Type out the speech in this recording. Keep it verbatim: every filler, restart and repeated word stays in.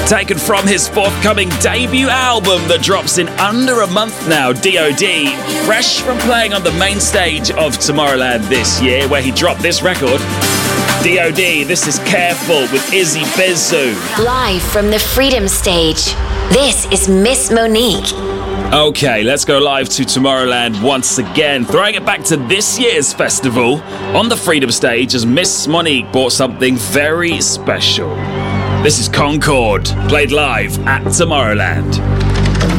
taken from his forthcoming debut album that drops in under a month now, D O D, fresh from playing on the main stage of Tomorrowland this year, where he dropped this record. D O D, this is Careful with Izzy Bezu. Live from the Freedom Stage, this is Miss Monique. Okay, let's go live to Tomorrowland once again, throwing it back to this year's festival on the Freedom Stage as Miss Monique brought something very special. This is Concord, played live at Tomorrowland.